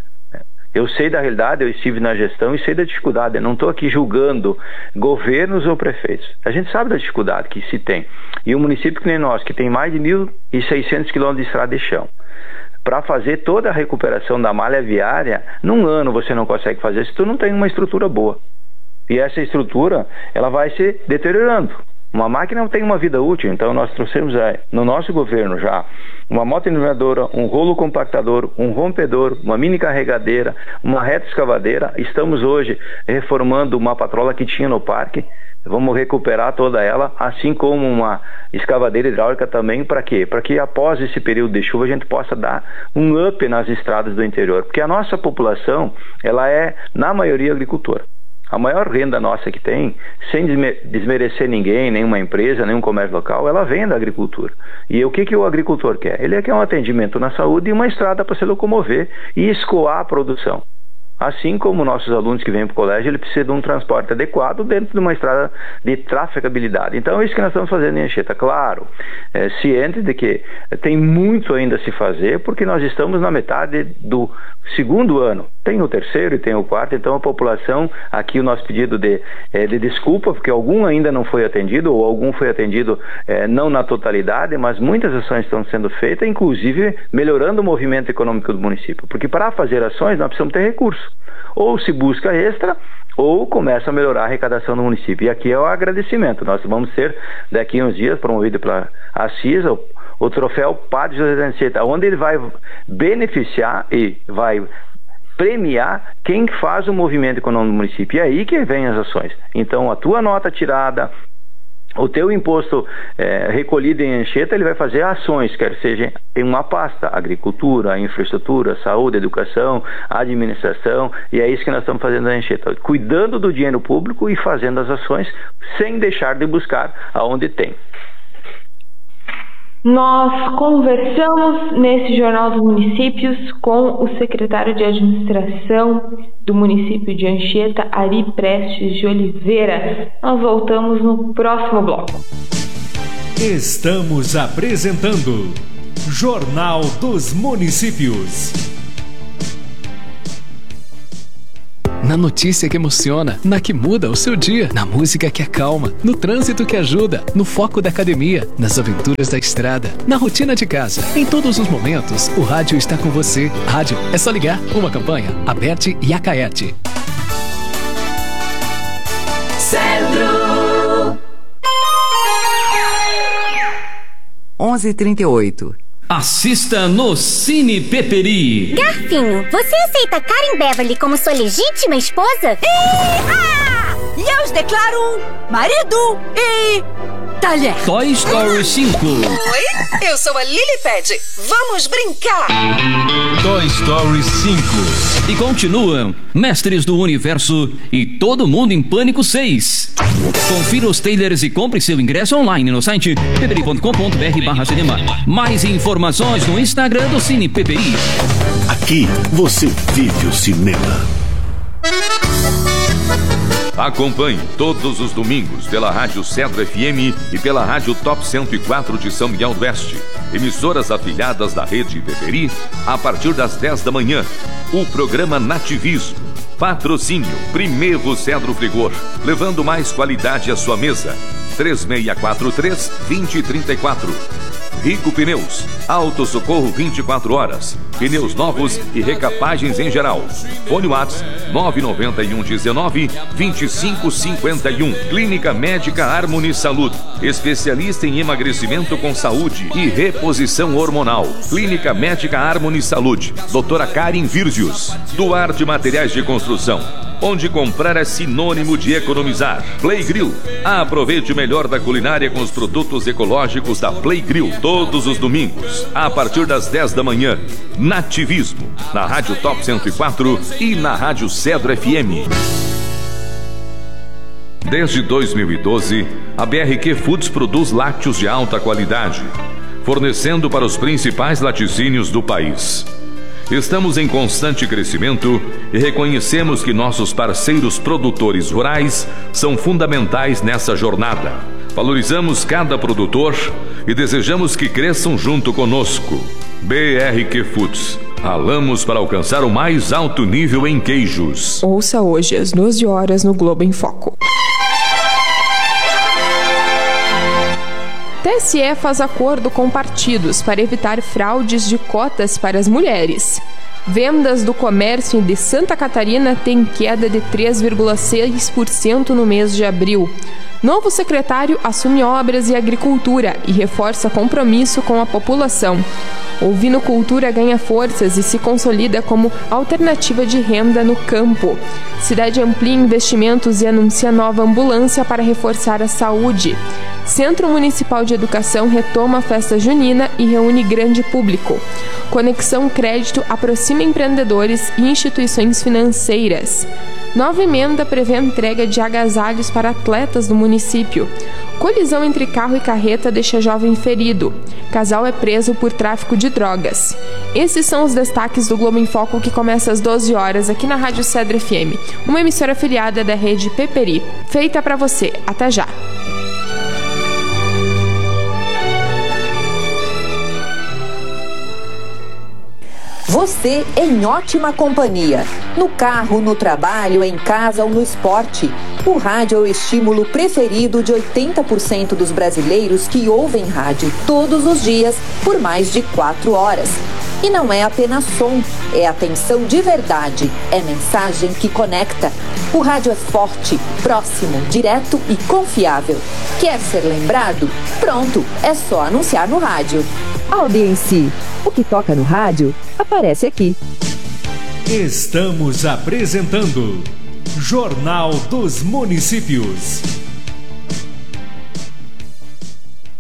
Eu sei da realidade, eu estive na gestão e sei da dificuldade. Eu não estou aqui julgando governos ou prefeitos. A gente sabe da dificuldade que se tem. E um município que nem nós, que tem mais de 1.600 quilômetros de estrada de chão, para fazer toda a recuperação da malha viária, num ano você não consegue fazer se tu não tem uma estrutura boa. E essa estrutura, ela vai se deteriorando. Uma máquina tem uma vida útil, então nós trouxemos no nosso governo já uma moto niveladora, um rolo compactador, um rompedor, uma mini carregadeira, uma reta escavadeira. Estamos hoje reformando uma patrola que tinha no parque. Vamos recuperar toda ela, assim como uma escavadeira hidráulica também. Para quê? Para que após esse período de chuva a gente possa dar um up nas estradas do interior. Porque a nossa população, ela é, na maioria, agricultora. A maior renda nossa que tem, sem desmerecer ninguém, nenhuma empresa, nenhum comércio local, ela vem da agricultura. E o que o agricultor quer? Ele quer um atendimento na saúde e uma estrada para se locomover e escoar a produção. Assim como nossos alunos que vêm para o colégio, ele precisa de um transporte adequado dentro de uma estrada de trafegabilidade. Então é isso que nós estamos fazendo em Anchieta. Claro, ciente de que tem muito ainda a se fazer, porque nós estamos na metade do segundo ano. Tem o terceiro e tem o quarto, então a população, aqui o nosso pedido de desculpa, porque algum ainda não foi atendido, ou algum foi atendido não na totalidade, mas muitas ações estão sendo feitas, inclusive melhorando o movimento econômico do município, porque para fazer ações nós precisamos ter recursos. Ou se busca extra, ou começa a melhorar a arrecadação do município. E aqui é o agradecimento. Nós vamos ter, daqui a uns dias, promovido pela CISA, o troféu Padre José da Anchieta, onde ele vai beneficiar e vai premiar quem faz o movimento econômico do município. E é aí que vem as ações. Então, a tua nota tirada, o teu imposto recolhido em Anchieta, ele vai fazer ações, quer seja em uma pasta, agricultura, infraestrutura, saúde, educação, administração, e é isso que nós estamos fazendo na Anchieta, cuidando do dinheiro público e fazendo as ações sem deixar de buscar aonde tem. Nós conversamos nesse Jornal dos Municípios com o secretário de Administração do município de Anchieta, Ari Prestes de Oliveira. Nós voltamos no próximo bloco. Estamos apresentando Jornal dos Municípios. Na notícia que emociona, na que muda o seu dia, na música que acalma, no trânsito que ajuda, no foco da academia, nas aventuras da estrada, na rotina de casa. Em todos os momentos, o rádio está com você. Rádio, é só ligar. Uma campanha, Aberte e Acaete. Cedro. 11h38. Assista no Cine Peperi. Garfinho, você aceita Karen Beverly como sua legítima esposa? E eu os declaro marido e talher. Toy Story 5. Oi, eu sou a Liliped. Vamos brincar. Toy Story 5. E continuam Mestres do Universo e Todo Mundo em Pânico 6. Confira os trailers e compre seu ingresso online no site peperi.com.br/cinema. Mais informações no Instagram do Cine Peperi. Aqui você vive o cinema. Acompanhe todos os domingos pela Rádio Cedro FM e pela Rádio Top 104 de São Miguel do Oeste, emissoras afiliadas da Rede Peperi, a partir das 10 da manhã, o programa Nativismo. Patrocínio Primeiro Cedro Frigor, levando mais qualidade à sua mesa. 3643-2034. Rico Pneus, Auto Socorro 24 horas, pneus novos e recapagens em geral. Fone WhatsApp 99119-2551. Clínica Médica Harmony Saúde, especialista em emagrecimento com saúde e reposição hormonal. Clínica Médica Harmony Saúde, doutora Karen Virgius. Duarte Materiais de Construção, onde comprar é sinônimo de economizar. Play Grill, aproveite o melhor da culinária com os produtos ecológicos da Play Grill, todos os domingos, a partir das 10 da manhã. Nativismo, na Rádio Top 104 e na Rádio Cedro FM. Desde 2012, a BRQ Foods produz lácteos de alta qualidade, fornecendo para os principais laticínios do país. Estamos em constante crescimento e reconhecemos que nossos parceiros produtores rurais são fundamentais nessa jornada. Valorizamos cada produtor e desejamos que cresçam junto conosco. BRQ Foods. Ralamos para alcançar o mais alto nível em queijos. Ouça hoje às 12 horas no Globo em Foco. TSE faz acordo com partidos para evitar fraudes de cotas para as mulheres. Vendas do comércio de Santa Catarina têm queda de 3,6% no mês de abril. Novo secretário assume obras e agricultura e reforça compromisso com a população. Ovinocultura ganha forças e se consolida como alternativa de renda no campo. Cidade amplia investimentos e anuncia nova ambulância para reforçar a saúde. Centro Municipal de Educação retoma a festa junina e reúne grande público. Conexão Crédito aproxima empreendedores e instituições financeiras. Nova emenda prevê a entrega de agasalhos para atletas do município. Colisão entre carro e carreta deixa jovem ferido. Casal é preso por tráfico de drogas. Esses são os destaques do Globo em Foco, que começa às 12 horas aqui na Rádio Cedro FM, uma emissora afiliada da Rede Peperi. Feita para você. Até já! Você em ótima companhia. No carro, no trabalho, em casa ou no esporte. O rádio é o estímulo preferido de 80% dos brasileiros que ouvem rádio todos os dias por mais de 4 horas. E não é apenas som, é atenção de verdade, é mensagem que conecta. O rádio é forte, próximo, direto e confiável. Quer ser lembrado? Pronto, é só anunciar no rádio. Audiência. O que toca no rádio aparece aqui. Estamos apresentando Jornal dos Municípios.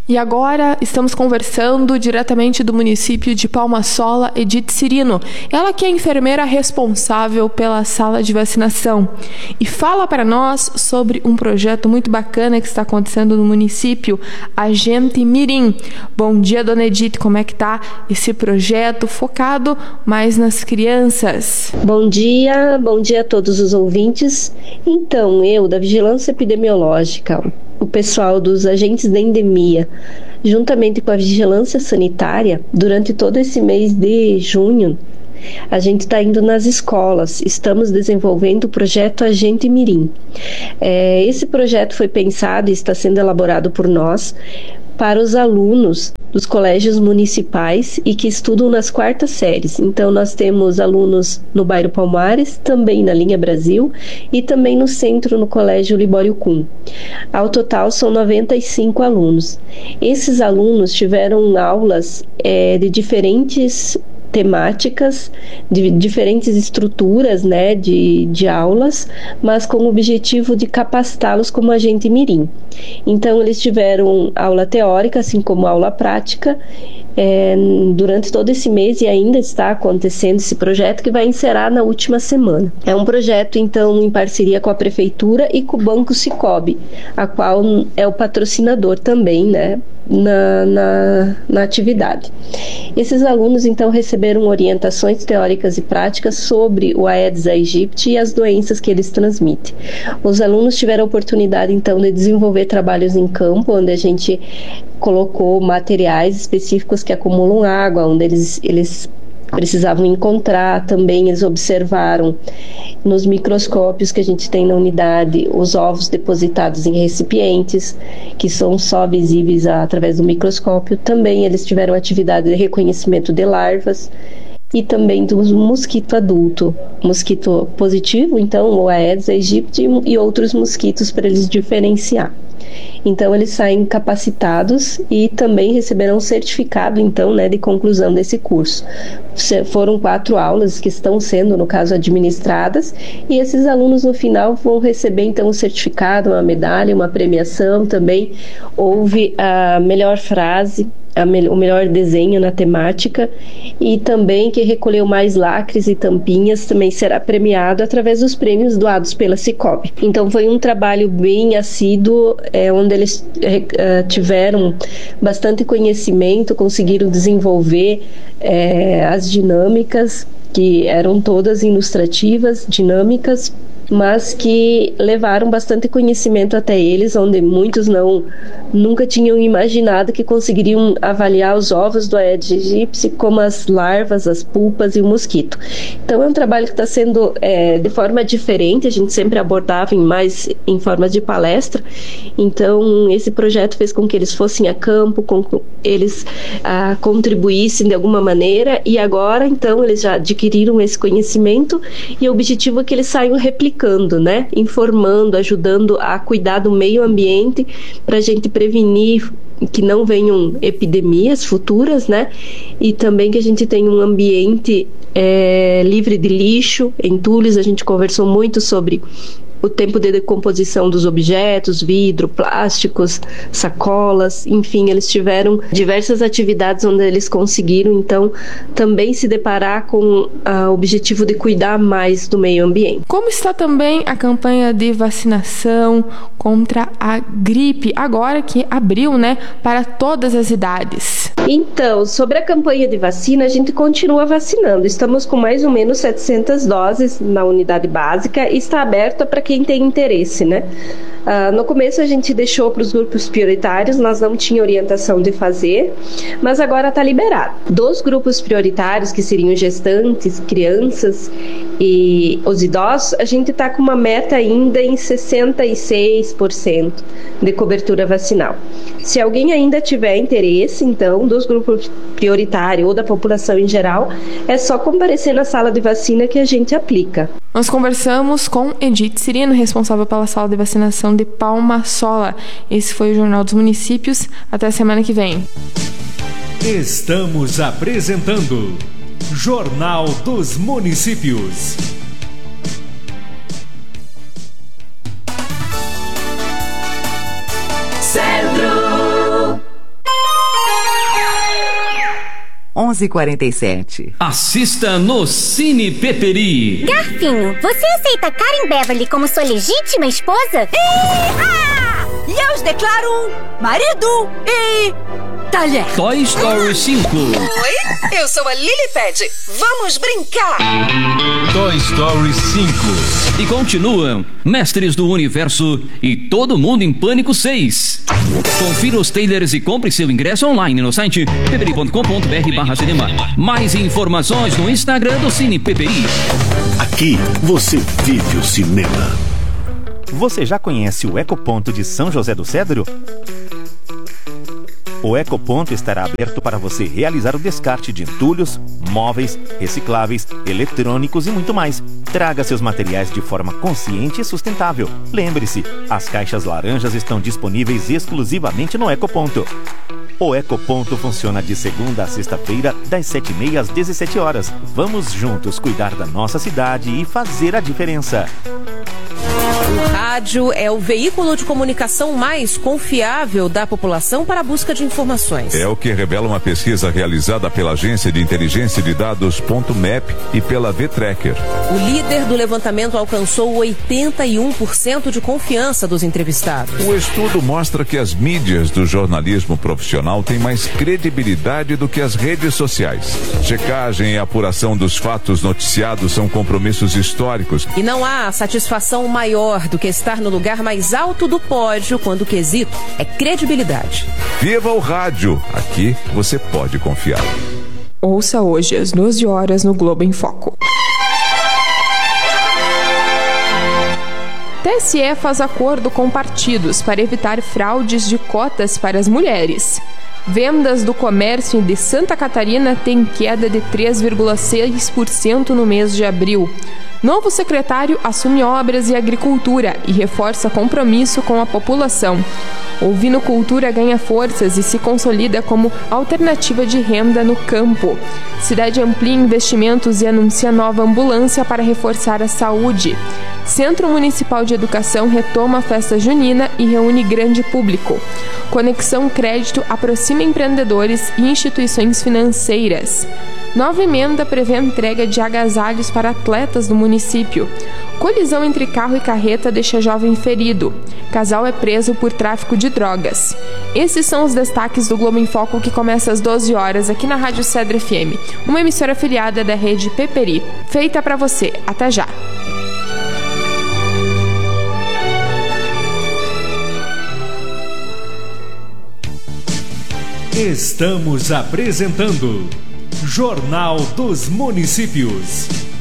E agora estamos conversando diretamente do município de Palma Sola, Edith Cirino. Ela que é a enfermeira responsável pela sala de vacinação. E fala para nós sobre um projeto muito bacana que está acontecendo no município, a Gente Mirim. Bom dia, dona Edith, como é que está esse projeto focado mais nas crianças? Bom dia a todos os ouvintes. Então, eu, da Vigilância Epidemiológica, o pessoal dos agentes da endemia, juntamente com a vigilância sanitária, durante todo esse mês de junho, a gente está indo nas escolas, estamos desenvolvendo o projeto Agente Mirim. Esse projeto foi pensado e está sendo elaborado por nós para os alunos dos colégios municipais e que estudam nas 4ª séries. Então, nós temos alunos no bairro Palmares, também na linha Brasil e também no centro, no colégio Libório Kuhn. Ao total, são 95 alunos. Esses alunos tiveram aulas de diferentes temáticas, de diferentes estruturas, né, de aulas, mas com o objetivo de capacitá-los como agente mirim. Então, eles tiveram aula teórica, assim como aula prática, durante todo esse mês, e ainda está acontecendo esse projeto que vai encerrar na última semana. É um projeto, então, em parceria com a Prefeitura e com o Banco Sicoob, a qual é o patrocinador também, né, na atividade. Esses alunos, então, receberam orientações teóricas e práticas sobre o Aedes aegypti e as doenças que eles transmitem. Os alunos tiveram a oportunidade, então, de desenvolver trabalhos em campo, onde a gente colocou materiais específicos que acumulam água, onde eles precisavam encontrar. Também eles observaram nos microscópios que a gente tem na unidade os ovos depositados em recipientes, que são só visíveis através do microscópio. Também eles tiveram atividade de reconhecimento de larvas e também do mosquito adulto, mosquito positivo, então o Aedes aegypti, e outros mosquitos para eles diferenciar. Então, eles saem capacitados e também receberão certificado, então, né, de conclusão desse curso. Foram 4 aulas que estão sendo, no caso, administradas, e esses alunos, no final, vão receber, então, um certificado, uma medalha, uma premiação. Também houve a melhor frase, o melhor desenho na temática, e também quem recolheu mais lacres e tampinhas também será premiado através dos prêmios doados pela Sicoob. Então foi um trabalho bem assíduo, onde eles tiveram bastante conhecimento, conseguiram desenvolver as dinâmicas, que eram todas ilustrativas, dinâmicas, mas que levaram bastante conhecimento até eles, onde muitos nunca tinham imaginado que conseguiriam avaliar os ovos do Aedes aegypti, como as larvas, as pulpas e o mosquito. Então é um trabalho que está sendo de forma diferente. A gente sempre abordava mais em forma de palestra. Então esse projeto fez com que eles fossem a campo, com que eles contribuíssem de alguma maneira, e agora então eles já adquiriram esse conhecimento, e o objetivo é que eles saiam replicando, né? Informando, ajudando a cuidar do meio ambiente, para a gente prevenir que não venham epidemias futuras, né? E também que a gente tenha um ambiente livre de lixo, entulhos. A gente conversou muito sobre o tempo de decomposição dos objetos, vidro, plásticos, sacolas, enfim, eles tiveram diversas atividades onde eles conseguiram, então, também se deparar com o objetivo de cuidar mais do meio ambiente. Como está também a campanha de vacinação contra a gripe, agora que abriu, né, para todas as idades? Então, sobre a campanha de vacina, a gente continua vacinando. Estamos com mais ou menos 700 doses na unidade básica e está aberta para quem tem interesse, né? No começo a gente deixou para os grupos prioritários, nós não tínhamos orientação de fazer, mas agora está liberado. Dos grupos prioritários, que seriam gestantes, crianças e os idosos, a gente está com uma meta ainda em 66% de cobertura vacinal. Se alguém ainda tiver interesse, então, dos grupos prioritários ou da população em geral, é só comparecer na sala de vacina que a gente aplica. Nós conversamos com Edith Cirino, responsável pela sala de vacinação de Palma Sola. Esse foi o Jornal dos Municípios. Até a semana que vem. Estamos apresentando Jornal dos Municípios. Centro. 11h47. Assista no Cine Peperi. Garfinho, você aceita Karen Beverly como sua legítima esposa? E eu os declaro marido e talher. Toy Story 5. Oi, eu sou a Lilipad. Vamos brincar. Toy Story 5. E continuam Mestres do Universo e Todo Mundo em Pânico 6. Confira os trailers e compre seu ingresso online no site peperi.com.br/cinema. Mais informações no Instagram do Cine Peperi. Aqui você vive o cinema. Você já conhece o Ecoponto de São José do Cedro? O Ecoponto estará aberto para você realizar o descarte de entulhos, móveis, recicláveis, eletrônicos e muito mais. Traga seus materiais de forma consciente e sustentável. Lembre-se, as caixas laranjas estão disponíveis exclusivamente no Ecoponto. O Ecoponto funciona de segunda a sexta-feira, das 7h30 às 17h. Vamos juntos cuidar da nossa cidade e fazer a diferença. O rádio é o veículo de comunicação mais confiável da população para a busca de informações. É o que revela uma pesquisa realizada pela Agência de Inteligência de Dados .map e pela V-Tracker. O líder do levantamento alcançou 81% de confiança dos entrevistados. O estudo mostra que as mídias do jornalismo profissional têm mais credibilidade do que as redes sociais. Checagem e apuração dos fatos noticiados são compromissos históricos. E não há satisfação maior do que estar no lugar mais alto do pódio quando o quesito é credibilidade. Viva o rádio! Aqui você pode confiar. Ouça hoje às 12h no Globo em Foco. TSE faz acordo com partidos para evitar fraudes de cotas para as mulheres. Vendas do comércio de Santa Catarina têm queda de 3,6% no mês de abril. Novo secretário assume obras e agricultura e reforça compromisso com a população. Ovinocultura ganha forças e se consolida como alternativa de renda no campo. Cidade amplia investimentos e anuncia nova ambulância para reforçar a saúde. Centro Municipal de Educação retoma a festa junina e reúne grande público. Conexão Crédito aproxima empreendedores e instituições financeiras. Nova emenda prevê a entrega de agasalhos para atletas do município. Colisão entre carro e carreta deixa jovem ferido. Casal é preso por tráfico de drogas. Esses são os destaques do Globo em Foco, que começa às 12h aqui na Rádio Cedro FM, uma emissora afiliada da rede Peperi. Feita para você. Até já! Estamos apresentando Jornal dos Municípios.